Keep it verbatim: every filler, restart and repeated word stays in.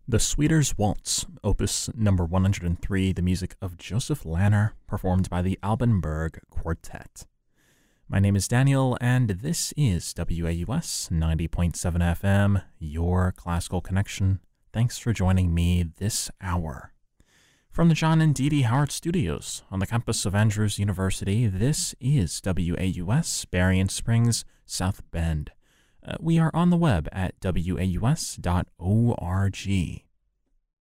The Sweeter's Waltz, opus number one hundred three, the music of Joseph Lanner, performed by the Alban Berg Quartet. My name is Daniel, and this is W A U S ninety point seven F M, your classical connection. Thanks for joining me this hour. From the John and Dee Dee Howard Studios on the campus of Andrews University, this is W A U S Berrien Springs, South Bend. Uh, we are on the web at W A U S dot org.